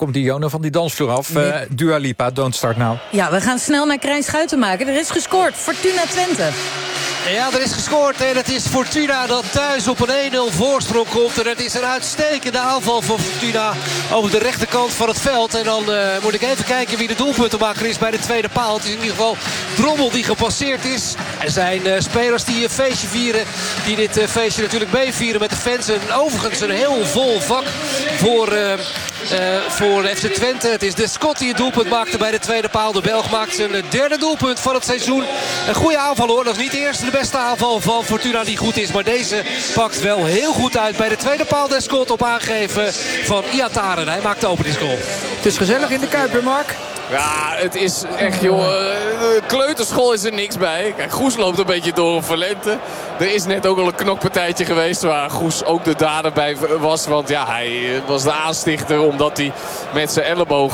komt Dionne van die dansvloer af. Dua Lipa, Don't Start Now. Ja, we gaan snel naar Krijn Schuitenmaker. Er is gescoord. Fortuna Twente. Ja, er is gescoord en het is Fortuna dat thuis op een 1-0 voorsprong komt. En het is een uitstekende aanval van Fortuna over de rechterkant van het veld. En dan moet ik even kijken wie de doelpuntenmaker is bij de tweede paal. Het is in ieder geval Drommel die gepasseerd is. Er zijn spelers die een feestje vieren. Die dit feestje natuurlijk meevieren met de fans. En overigens een heel vol vak voor FC Twente. Het is de Scott die het doelpunt maakte bij de tweede paal. De Belg maakt zijn derde doelpunt van het seizoen. Een goede aanval hoor. Dat is niet de eerste de beste aanval van Fortuna die goed is. Maar deze pakt wel heel goed uit bij de tweede paal. De Scott op aangeven van Iataren. Hij maakt de openingsgoal. Het is gezellig in de Kuip, Mark. Ja, het is echt, joh. Kleuterschool is er niks bij. Kijk, Goes loopt een beetje door een Valente. Er is net ook al een knokpartijtje geweest waar Goes ook de dader bij was. Want ja, hij was de aanstichter omdat hij met zijn elleboog